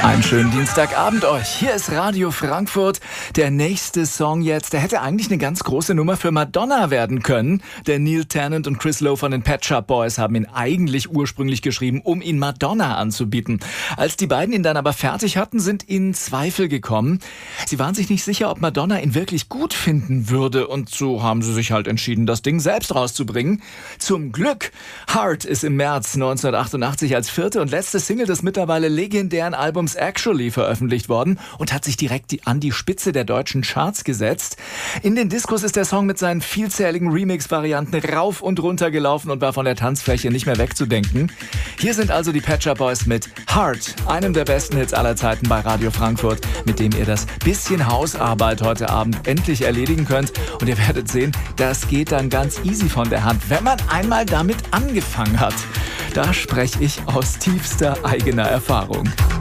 Einen schönen Dienstagabend euch. Hier ist Radio Frankfurt. Der nächste Song jetzt, der hätte eigentlich eine ganz große Nummer für Madonna werden können. Der Neil Tennant und Chris Lowe von den Pet Shop Boys haben ihn eigentlich ursprünglich geschrieben, um ihn Madonna anzubieten. Als die beiden ihn dann aber fertig hatten, sind ihnen Zweifel gekommen. Sie waren sich nicht sicher, ob Madonna ihn wirklich gut finden würde. Und so haben sie sich halt entschieden, das Ding selbst rauszubringen. Zum Glück. Heart ist im März 1988 als vierte und letzte Single des mittlerweile legendären Albums Actually veröffentlicht worden und hat sich direkt an die Spitze der deutschen Charts gesetzt. In den Diskos ist der Song mit seinen vielzähligen Remix-Varianten rauf und runter gelaufen und war von der Tanzfläche nicht mehr wegzudenken. Hier sind also die Pet Shop Boys mit Heart, einem der besten Hits aller Zeiten bei Radio Frankfurt, mit dem ihr das bisschen Hausarbeit heute Abend endlich erledigen könnt. Und ihr werdet sehen, das geht dann ganz easy von der Hand, wenn man einmal damit angefangen hat. Da spreche ich aus tiefster eigener Erfahrung.